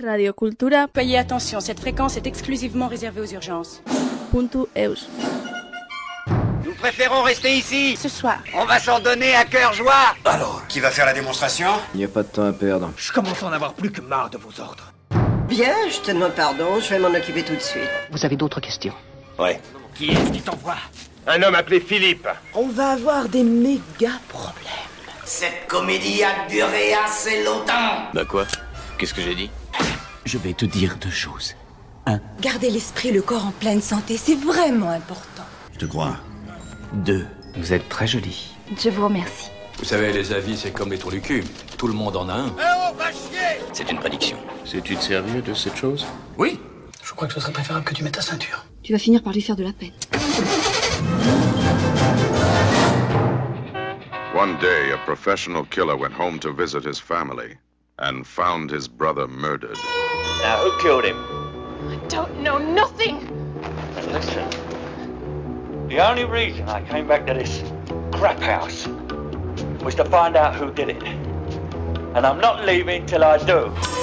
Radio Cultura. Payez attention, cette fréquence est exclusivement réservée aux urgences. .eus. Nous préférons rester ici. Ce soir. On va s'en donner à cœur joie. Alors, qui va faire la démonstration? Il n'y a pas de temps à perdre. Je commence à en avoir plus que marre de vos ordres. Bien, je te demande pardon, je vais m'en occuper tout de suite. Vous avez d'autres questions? Ouais. Qui est-ce qui t'envoie? Un homme appelé Philippe. On va avoir des méga problèmes. Cette comédie a duré assez longtemps. Bah quoi? Qu'est-ce que j'ai dit? Je vais te dire deux choses. Garder l'esprit et le corps en pleine santé, c'est vraiment important. Je te crois. 2. Vous êtes très jolie. Je vous remercie. Vous savez, les avis, c'est comme les trous du cul. Tout le monde en a un. On va chier. C'est une prédiction. Sais-tu te servir de cette chose? Oui. Je crois que ce serait préférable que tu mettes ta ceinture. Tu vas finir par lui faire de la peine. One day, a professional killer went home to visit his family and found his brother murdered. Now, who killed him? I don't know nothing. And listen, the only reason I came back to this crap house was to find out who did it. And I'm not leaving till I do.